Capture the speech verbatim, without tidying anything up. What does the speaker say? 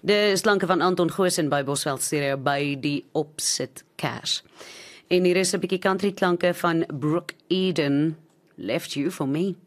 Dis klanke van Anton Goosen by Bosveld Stereo by die Opsit Cash. En hier is 'n bietjie country klanke van Brooke Eden, Left You For Me.